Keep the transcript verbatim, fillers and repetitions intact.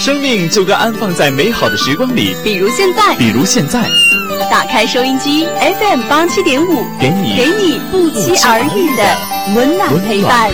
生命就该安放在美好的时光里， 比如现在， 比如现在， 打开收音机 F M 八七点五， 给你给你不期而遇的温暖陪伴。